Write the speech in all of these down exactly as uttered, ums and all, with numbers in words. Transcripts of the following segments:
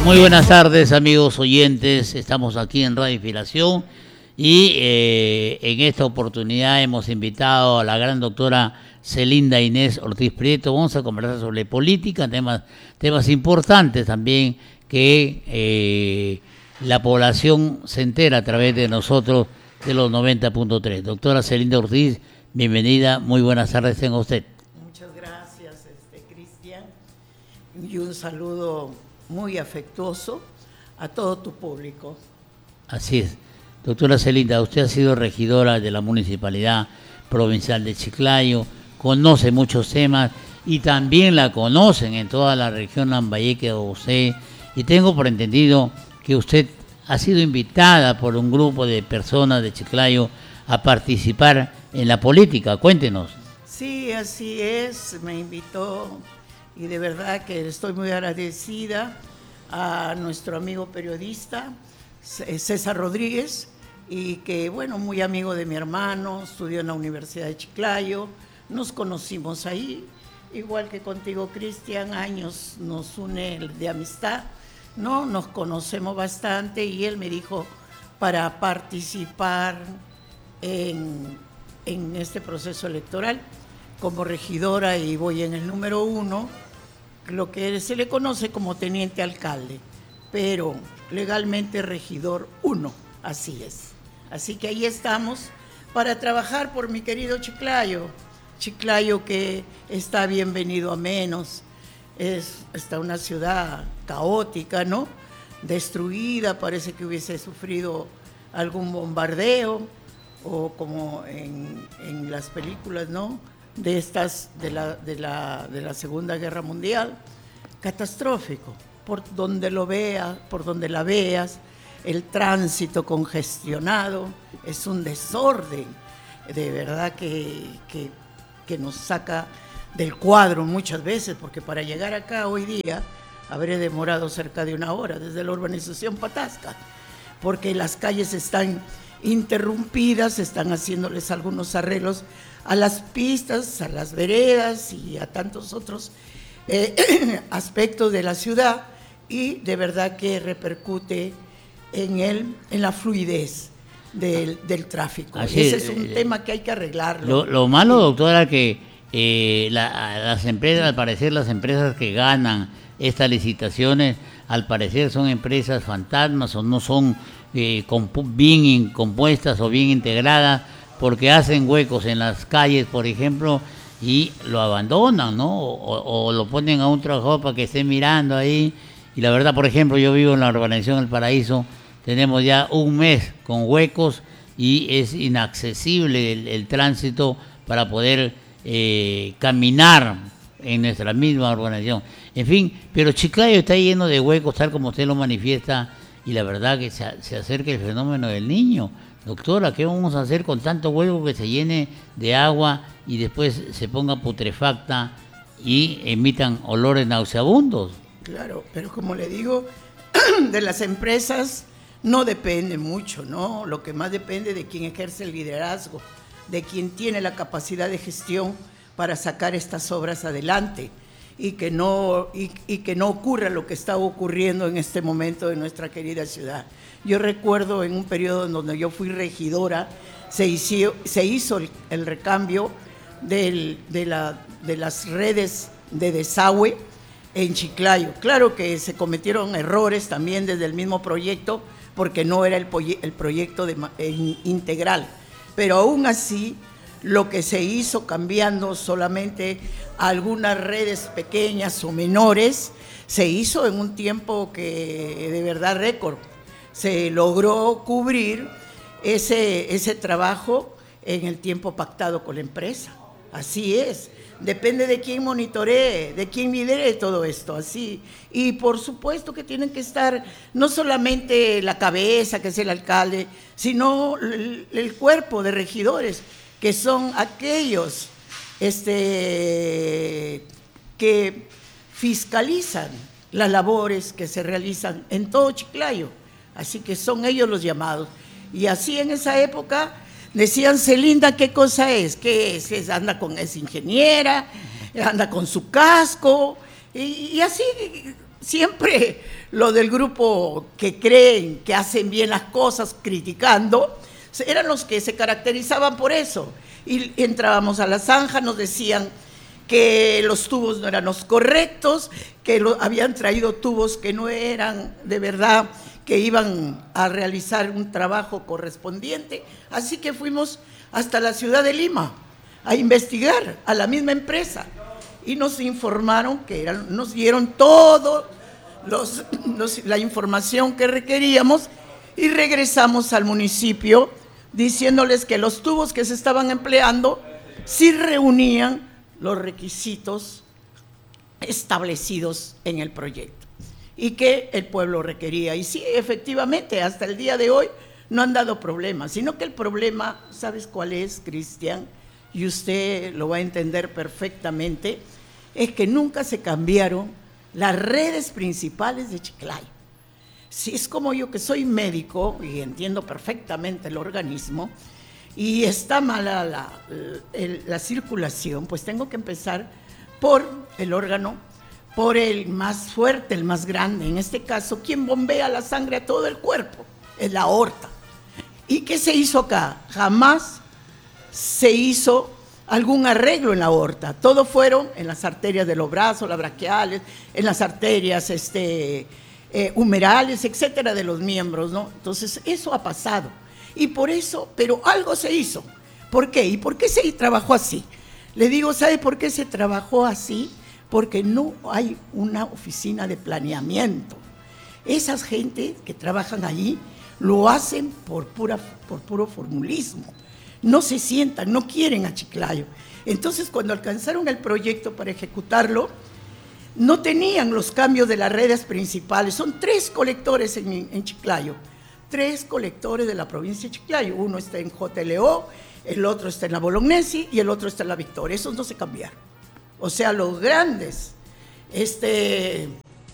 Muy buenas tardes, amigos oyentes. Estamos aquí en Radio Inspiración y eh, en esta oportunidad hemos invitado a la gran doctora Celinda Inés Ortiz Prieto. Vamos a conversar sobre política, temas, temas importantes también que eh, la población se entera a través de nosotros de los noventa punto tres. Doctora Celinda Ortiz, bienvenida, muy buenas tardes, tenga usted. Muchas gracias, este, Cristian, y un saludo muy afectuoso a todo tu público. Así es. Doctora Celinda, usted ha sido regidora de la Municipalidad Provincial de Chiclayo, conoce muchos temas y también la conocen en toda la región Lambayeque o usted, y tengo por entendido que usted ha sido invitada por un grupo de personas de Chiclayo a participar en la política. Cuéntenos. Sí, así es, me invitó y de verdad que estoy muy agradecida a nuestro amigo periodista César Rodríguez, y que, bueno, muy amigo de mi hermano, estudió en la Universidad de Chiclayo, nos conocimos ahí, igual que contigo, Cristian, años nos une de amistad, ¿no? Nos conocemos bastante y él me dijo para participar en, en este proceso electoral como regidora, y voy en el número uno, lo que se le conoce como teniente alcalde, pero legalmente regidor uno, así es. Así que ahí estamos para trabajar por mi querido Chiclayo, Chiclayo que está bienvenido a menos, es, está una ciudad caótica, ¿no? Destruida, parece que hubiese sufrido algún bombardeo, o como en, en las películas, ¿no?, de estas de la, de, la, de la Segunda Guerra Mundial, catastrófico, por donde lo veas, por donde la veas, el tránsito congestionado, es un desorden, de verdad que, que, que nos saca del cuadro muchas veces, porque para llegar acá hoy día habré demorado cerca de una hora desde la urbanización Patasca, porque las calles están interrumpidas, están haciéndoles algunos arreglos a las pistas, a las veredas y a tantos otros eh, aspectos de la ciudad, y de verdad que repercute en, el, en la fluidez del, del tráfico. Así Ese es, es un eh, tema que hay que arreglarlo. Lo, lo malo, doctora, que eh, la, las empresas, al parecer las empresas que ganan estas licitaciones, al parecer son empresas fantasmas o no son eh, bien compuestas o bien integradas, porque hacen huecos en las calles, por ejemplo, y lo abandonan, ¿no? O, o lo ponen a un trabajador para que esté mirando ahí. Y la verdad, por ejemplo, yo vivo en la urbanización El Paraíso, tenemos ya un mes con huecos y es inaccesible el, el tránsito para poder eh, caminar en nuestra misma urbanización. En fin, pero Chiclayo está lleno de huecos, tal como usted lo manifiesta, y la verdad que se, se acerca el fenómeno del Niño. Doctora, ¿qué vamos a hacer con tanto hueco que se llene de agua y después se ponga putrefacta y emitan olores nauseabundos? Claro, pero como le digo, de las empresas no depende mucho, ¿no? Lo que más depende de quien ejerce el liderazgo, de quien tiene la capacidad de gestión para sacar estas obras adelante, y que no, y, y que no ocurra lo que está ocurriendo en este momento en nuestra querida ciudad. Yo recuerdo en un periodo en donde yo fui regidora, se hizo, se hizo el, el recambio del, de, la, de las redes de desagüe en Chiclayo. Claro que se cometieron errores también desde el mismo proyecto, porque no era el, el proyecto de, eh, integral, pero aún así lo que se hizo cambiando solamente algunas redes pequeñas o menores, se hizo en un tiempo que de verdad récord. Se logró cubrir ese, ese trabajo en el tiempo pactado con la empresa. Así es, depende de quién monitoree, de quién lidere todo esto, así. Y por supuesto que tienen que estar no solamente la cabeza, que es el alcalde, sino el, el cuerpo de regidores, que son aquellos este, que fiscalizan las labores que se realizan en todo Chiclayo. Así que son ellos los llamados. Y así en esa época decían, Celinda, ¿qué cosa es? ¿Qué es? es anda con, es ingeniera, anda con su casco, y, y así siempre lo del grupo que creen que hacen bien las cosas criticando, eran los que se caracterizaban por eso. Y entrábamos a la zanja, nos decían que los tubos no eran los correctos, que lo, habían traído tubos que no eran de verdad, que iban a realizar un trabajo correspondiente. Así que fuimos hasta la ciudad de Lima a investigar a la misma empresa y nos informaron que eran, nos dieron todo los, los, la información que requeríamos y regresamos al municipio diciéndoles que los tubos que se estaban empleando sí reunían los requisitos establecidos en el proyecto y que el pueblo requería. Y sí, efectivamente, hasta el día de hoy no han dado problemas, sino que el problema, ¿sabes cuál es, Cristian? Y usted lo va a entender perfectamente, es que nunca se cambiaron las redes principales de Chiclayo. Si es como yo, que soy médico y entiendo perfectamente el organismo, y está mala la, la, la circulación, pues tengo que empezar por el órgano, por el más fuerte, el más grande. En este caso, ¿quién bombea la sangre a todo el cuerpo? Es la aorta. ¿Y qué se hizo acá? Jamás se hizo algún arreglo en la aorta. Todo fueron en las arterias de los brazos, las braquiales, en las arterias este, eh, humerales, etcétera, de los miembros, ¿no? Entonces, eso ha pasado. Y por eso, pero algo se hizo. ¿Por qué? ¿Y por qué se trabajó así? Le digo, ¿sabe por qué se trabajó así? Porque no hay una oficina de planeamiento. Esas gente que trabajan allí lo hacen por, pura, por puro formulismo. No se sientan, no quieren a Chiclayo. Entonces, cuando alcanzaron el proyecto para ejecutarlo, no tenían los cambios de las redes principales. Son tres colectores en, en Chiclayo. Tres colectores de la provincia de Chiclayo. Uno está en J L O, el otro está en la Bolognesi y el otro está en la Victoria. Esos no se cambiaron. O sea, los grandes este,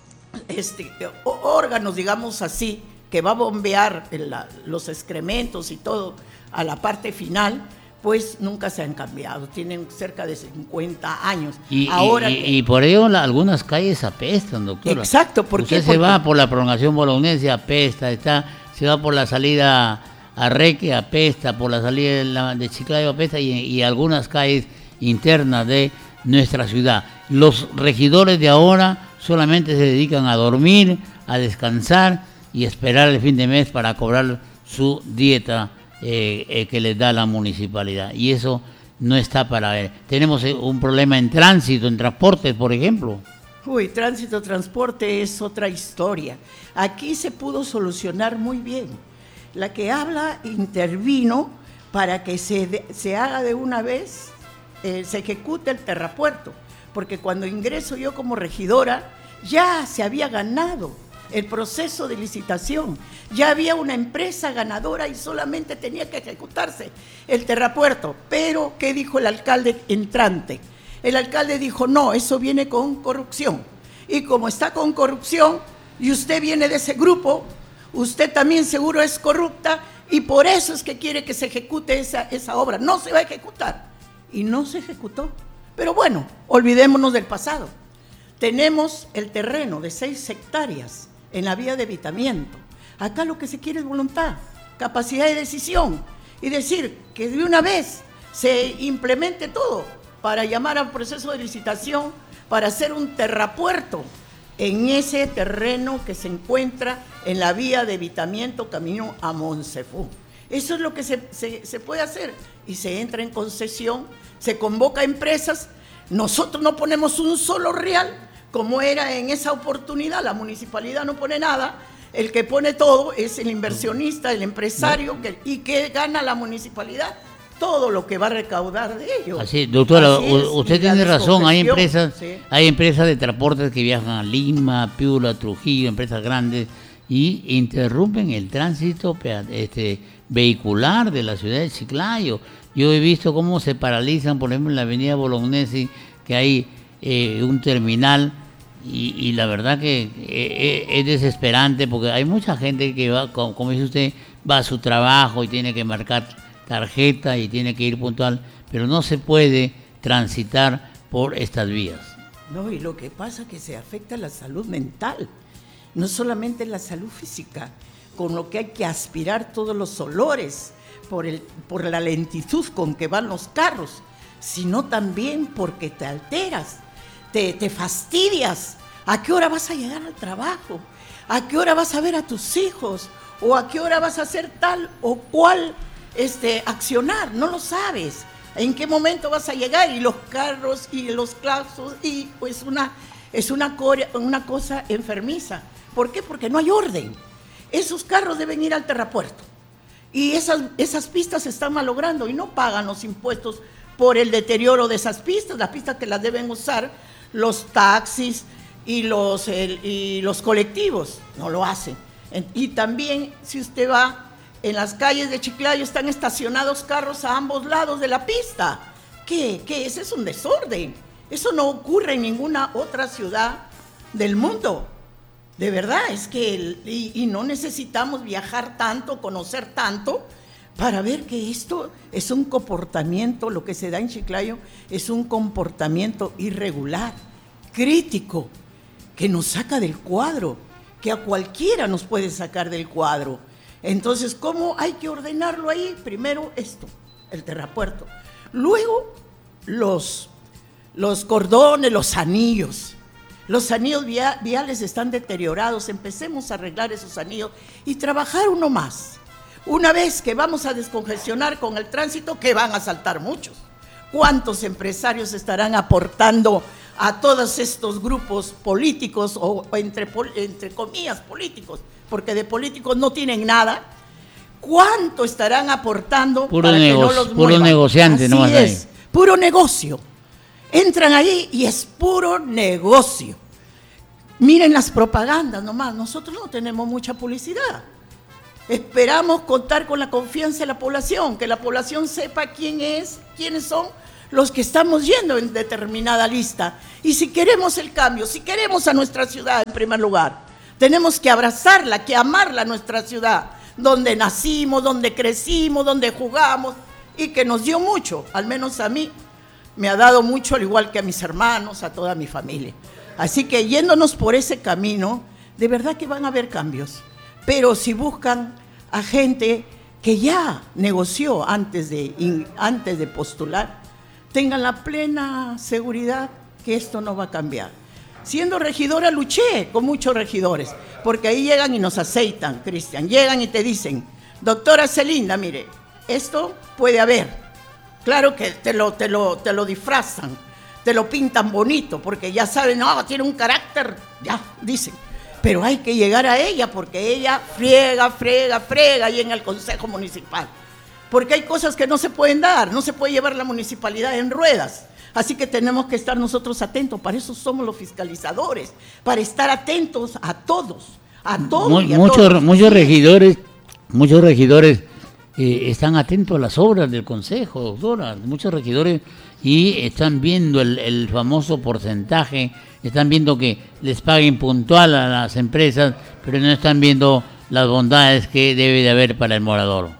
este, órganos, digamos así, que va a bombear la, los excrementos y todo a la parte final, pues nunca se han cambiado. Tienen cerca de cincuenta años. Y, Ahora y, que... y por ello la, algunas calles apestan, doctora. Exacto. ¿Por Usted qué? se Porque... va por la prolongación Bolognesi, apesta, está, se va por la salida a Reque, apesta, por la salida de, la, de Chiclayo, apesta, y, y algunas calles internas de nuestra ciudad. Los regidores de ahora solamente se dedican a dormir, a descansar y esperar el fin de mes para cobrar su dieta eh, eh, que les da la municipalidad. Y eso no está para ver. Tenemos un problema en tránsito, en transportes, por ejemplo. Uy, tránsito, transporte es otra historia. Aquí se pudo solucionar muy bien. La que habla intervino para que se, de, se haga de una vez, eh, se ejecute el terrapuerto, porque cuando ingreso yo como regidora ya se había ganado el proceso de licitación, ya había una empresa ganadora y solamente tenía que ejecutarse el terrapuerto. Pero, ¿qué dijo el alcalde entrante? El alcalde dijo, no, eso viene con corrupción, y como está con corrupción y usted viene de ese grupo, usted también seguro es corrupta, y por eso es que quiere que se ejecute esa, esa obra. No se va a ejecutar. Y no se ejecutó. Pero bueno, olvidémonos del pasado. Tenemos el terreno de seis hectáreas en la vía de evitamiento. Acá lo que se quiere es voluntad, capacidad de decisión, y decir que de una vez se implemente todo para llamar al proceso de licitación, para hacer un terrapuerto en ese terreno que se encuentra en la vía de evitamiento camino a Monsefú. Eso es lo que se, se, se puede hacer, y se entra en concesión, se convoca a empresas. Nosotros no ponemos un solo real, como era en esa oportunidad. La municipalidad no pone nada, el que pone todo es el inversionista, el empresario, que, y que gana la municipalidad todo lo que va a recaudar de ellos. Así, doctora, Así es, usted tiene razón, hay empresas, sí. hay empresas de transportes que viajan a Lima, Piura, Trujillo, empresas grandes, y interrumpen el tránsito este, vehicular de la ciudad de Chiclayo. Yo he visto cómo se paralizan, por ejemplo, en la avenida Bolognesi, que hay eh, un terminal, y, y la verdad que eh, es desesperante, porque hay mucha gente que va, como, como dice usted, va a su trabajo y tiene que marcar tarjeta y tiene que ir puntual, pero no se puede transitar por estas vías. No, y lo que pasa es que se afecta la salud mental. no solamente la salud física, con lo que hay que aspirar todos los olores, por, el, por la lentitud con que van los carros, sino también porque te alteras, te, te fastidias. ¿A qué hora vas a llegar al trabajo? ¿A qué hora vas a ver a tus hijos? ¿O a qué hora vas a hacer tal o cual este, accionar? No lo sabes. ¿En qué momento vas a llegar? Y los carros y los claxos, y pues una, es una, una cosa enfermiza. ¿Por qué? Porque no hay orden. Esos carros deben ir al terrapuerto. Y esas, esas pistas se están malogrando y no pagan los impuestos por el deterioro de esas pistas, las pistas que las deben usar los taxis y los, el, y los colectivos, no lo hacen. Y también, si usted va en las calles de Chiclayo, están estacionados carros a ambos lados de la pista. ¿Qué? ¿Qué? Ese es un desorden. Eso no ocurre en ninguna otra ciudad del mundo. De verdad, es que, el, y, y no necesitamos viajar tanto, conocer tanto, para ver que esto es un comportamiento, lo que se da en Chiclayo, es un comportamiento irregular, crítico, que nos saca del cuadro, que a cualquiera nos puede sacar del cuadro. Entonces, ¿cómo hay que ordenarlo ahí? Primero esto, el terrapuerto. Luego, los, los cordones, los anillos. Los anillos via- viales están deteriorados. Empecemos a arreglar esos anillos y trabajar uno más. Una vez que vamos a descongestionar con el tránsito, que van a saltar muchos. ¿Cuántos empresarios estarán aportando a todos estos grupos políticos o entre, entre comillas políticos? Porque de políticos no tienen nada. ¿Cuánto estarán aportando puro para negocio, que no los puro muevan? negociante, Así no más es, ahí. Puro negocio. Entran ahí y es puro negocio. Miren las propagandas nomás, nosotros no tenemos mucha publicidad. Esperamos contar con la confianza de la población, que la población sepa quién es, quiénes son los que estamos yendo en determinada lista. Y si queremos el cambio, si queremos a nuestra ciudad en primer lugar, tenemos que abrazarla, que amarla a nuestra ciudad, donde nacimos, donde crecimos, donde jugamos y que nos dio mucho, al menos a mí me ha dado mucho, al igual que a mis hermanos, a toda mi familia. Así que yéndonos por ese camino, de verdad que van a haber cambios. Pero si buscan a gente que ya negoció antes de, antes de postular, tengan la plena seguridad que esto no va a cambiar. Siendo regidora luché con muchos regidores, porque ahí llegan y nos aceitan, Cristian, llegan y te dicen, doctora Celinda, mire, esto puede haber. Claro que te lo, te lo, te lo disfrazan, te lo pintan bonito, porque ya saben, no, tiene un carácter, ya, dicen. Pero hay que llegar a ella, porque ella friega, friega, friega ahí en el Consejo Municipal. Porque hay cosas que no se pueden dar, no se puede llevar la municipalidad en ruedas. Así que tenemos que estar nosotros atentos, para eso somos los fiscalizadores, para estar atentos a todos, a todos. Mu- y a muchos, todos. muchos regidores, muchos regidores eh, están atentos a las obras del Consejo, doctora, muchos regidores, y están viendo el, el famoso porcentaje, están viendo que les paguen puntual a las empresas, pero no están viendo las bondades que debe de haber para el morador.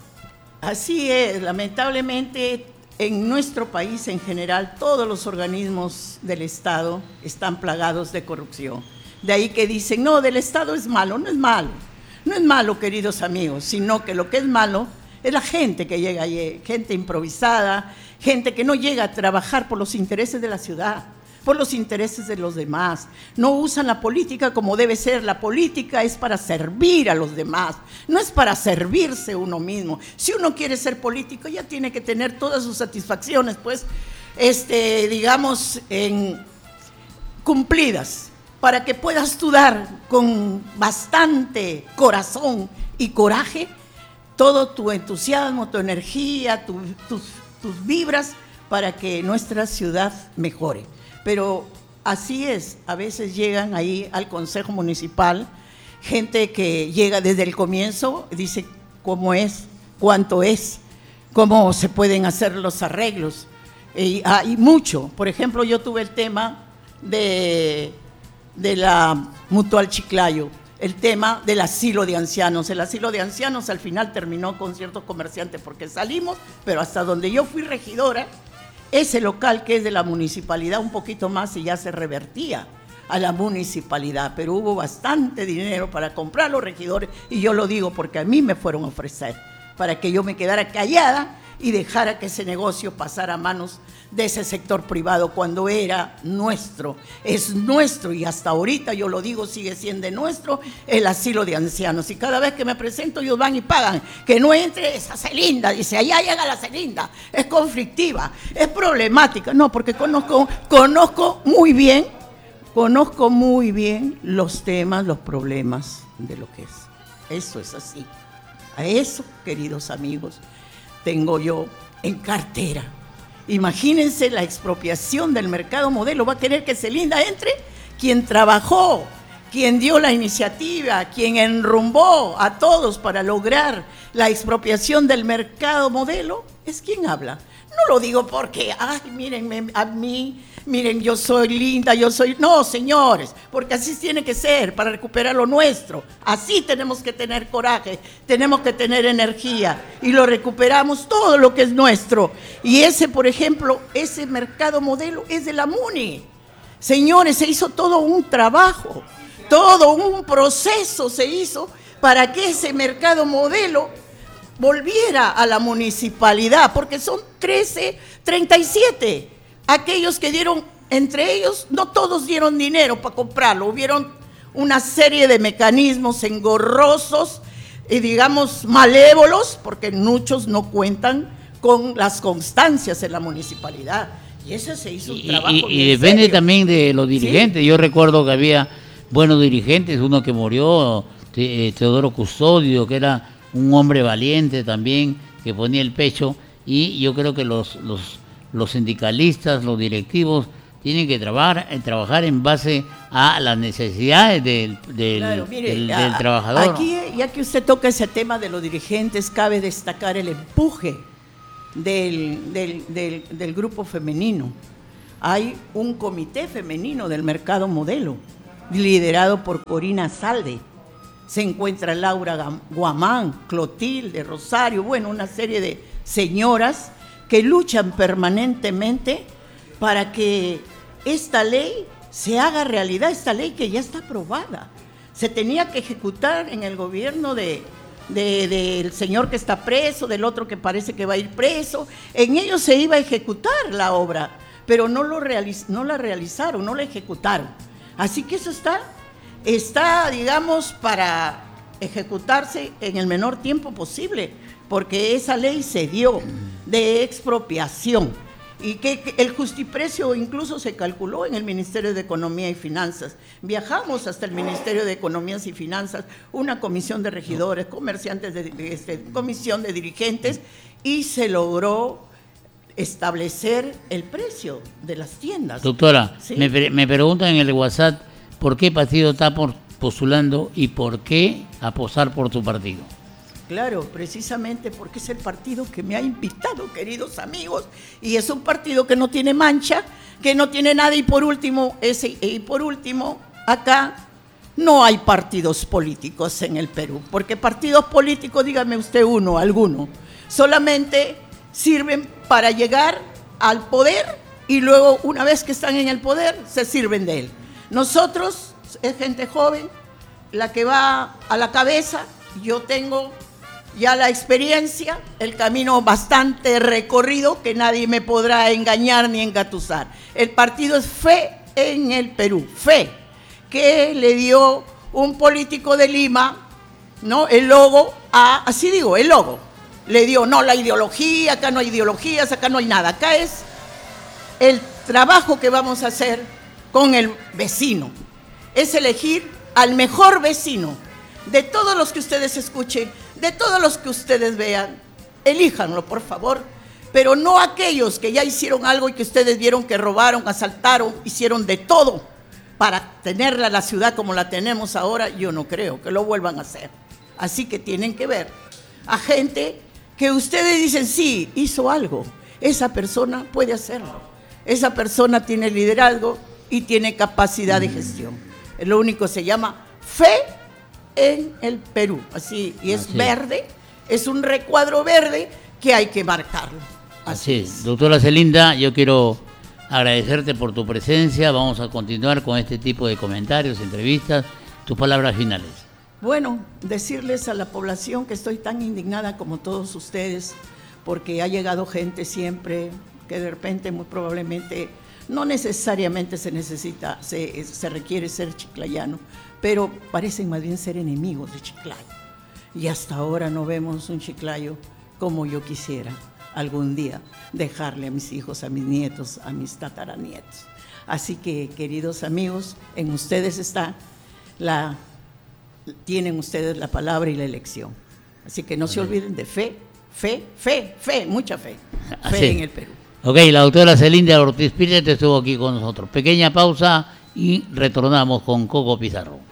Así es, lamentablemente en nuestro país en general todos los organismos del Estado están plagados de corrupción. De ahí que dicen, no, del Estado es malo, no es malo, no es malo, queridos amigos, sino que lo que es malo es la gente que llega allí, gente improvisada, gente que no llega a trabajar por los intereses de la ciudad, por los intereses de los demás. No usan la política como debe ser. La política es para servir a los demás, no es para servirse uno mismo. Si uno quiere ser político, ya tiene que tener todas sus satisfacciones, pues, este, digamos, en, cumplidas, para que puedas tú dar con bastante corazón y coraje todo tu entusiasmo, tu energía, tu, tus, tus vibras, para que nuestra ciudad mejore. Pero así es, a veces llegan ahí al Consejo Municipal gente que llega desde el comienzo, dice cómo es, cuánto es, cómo se pueden hacer los arreglos. Y hay mucho. Por ejemplo, yo tuve el tema de, de la Mutual Chiclayo, el tema del asilo de ancianos. El asilo de ancianos al final terminó con ciertos comerciantes porque salimos, pero hasta donde yo fui regidora, ese local que es de la municipalidad un poquito más y ya se revertía a la municipalidad, pero hubo bastante dinero para comprar los regidores, y yo lo digo porque a mí me fueron a ofrecer, para que yo me quedara callada y dejara que ese negocio pasara a manos de ese sector privado cuando era nuestro, es nuestro, y hasta ahorita yo lo digo, sigue siendo nuestro el asilo de ancianos, y cada vez que me presento ellos van y pagan, que no entre esa Celinda, dice, allá llega la Celinda, es conflictiva, es problemática, no, porque conozco, conozco muy bien, conozco muy bien los temas, los problemas de lo que es, eso es así, a eso, queridos amigos, tengo yo en cartera. Imagínense la expropiación del mercado modelo. ¿Va a querer que Celinda entre? Quien trabajó, quien dio la iniciativa, quien enrumbó a todos para lograr la expropiación del mercado modelo, es quien habla. No lo digo porque, ay, mírenme a mí, miren, yo soy linda, yo soy... No, señores, porque así tiene que ser para recuperar lo nuestro. Así tenemos que tener coraje, tenemos que tener energía y lo recuperamos todo lo que es nuestro. Y ese, por ejemplo, ese mercado modelo es de la MUNI. Señores, se hizo todo un trabajo, todo un proceso se hizo para que ese mercado modelo volviera a la municipalidad, porque son trece, treinta y siete. Aquellos que dieron, entre ellos, no todos dieron dinero para comprarlo, hubieron una serie de mecanismos engorrosos y, digamos, malévolos, porque muchos no cuentan con las constancias en la municipalidad. Y eso se hizo un trabajo Y, y, y depende serio. También de los dirigentes. ¿Sí? Yo recuerdo que había buenos dirigentes, uno que murió, Teodoro Custodio, que era un hombre valiente también, que ponía el pecho, y yo creo que los, los, los sindicalistas, los directivos, tienen que trabajar, trabajar en base a las necesidades del, del, claro, mire, del, a, del trabajador. Aquí, ya que usted toca ese tema de los dirigentes, cabe destacar el empuje del, del, del, del grupo femenino. Hay un comité femenino del mercado modelo, liderado por Corina Salde. Se encuentra Laura Guamán, Clotilde, Rosario, bueno, una serie de señoras que luchan permanentemente para que esta ley se haga realidad, esta ley que ya está aprobada. Se tenía que ejecutar en el gobierno de, de, del señor que está preso, del otro que parece que va a ir preso. En ellos se iba a ejecutar la obra, pero no, lo realiz, no la realizaron, no la ejecutaron. Así que eso está... está, digamos, para ejecutarse en el menor tiempo posible, porque esa ley se dio de expropiación y que, que el justiprecio incluso se calculó en el Ministerio de Economía y Finanzas. Viajamos hasta el Ministerio de Economía y Finanzas, una comisión de regidores, comerciantes, de, de, de, comisión de dirigentes, y se logró establecer el precio de las tiendas. Doctora, ¿sí? me, me preguntan en el WhatsApp, ¿por qué partido está postulando y por qué apostar por tu partido? Claro, precisamente porque es el partido que me ha invitado, queridos amigos, y es un partido que no tiene mancha, que no tiene nada, y por último, ese, y por último, acá no hay partidos políticos en el Perú, porque partidos políticos, dígame usted uno, alguno, solamente sirven para llegar al poder y luego, una vez que están en el poder, se sirven de él. Nosotros, es gente joven, la que va a la cabeza, yo tengo ya la experiencia, el camino bastante recorrido, que nadie me podrá engañar ni engatusar. El partido es Fe en el Perú, Fe, que le dio un político de Lima, ¿no? El logo, a, así digo, el logo, le dio, no la ideología, acá no hay ideologías, acá no hay nada, acá es el trabajo que vamos a hacer con el vecino, es elegir al mejor vecino, de todos los que ustedes escuchen, de todos los que ustedes vean, elíjanlo por favor, pero no aquellos que ya hicieron algo y que ustedes vieron que robaron, asaltaron, hicieron de todo para tenerla la ciudad como la tenemos ahora. Yo no creo que lo vuelvan a hacer, así que tienen que ver a gente que ustedes dicen, sí, hizo algo, esa persona puede hacerlo, esa persona tiene liderazgo y tiene capacidad de gestión. Lo único se llama Fe en el Perú, así, y es así. Verde, es un recuadro verde que hay que marcarlo. Así, así es. Doctora Celinda, yo quiero agradecerte por tu presencia. Vamos a continuar con este tipo de comentarios, entrevistas. Tus palabras finales. Bueno, decirles a la población que estoy tan indignada como todos ustedes, porque ha llegado gente siempre que de repente, muy probablemente, no necesariamente se necesita, se, se requiere ser chiclayano, pero parecen más bien ser enemigos de Chiclayo. Y hasta ahora no vemos un chiclayo como yo quisiera algún día dejarle a mis hijos, a mis nietos, a mis tataranietos. Así que, queridos amigos, en ustedes está la, tienen ustedes la palabra y la elección. Así que no se olviden de fe, fe, fe, fe, mucha fe, fe Así. en el Perú. Ok, la doctora Celinda Ortiz Pires estuvo aquí con nosotros. Pequeña pausa y retornamos con Coco Pizarro.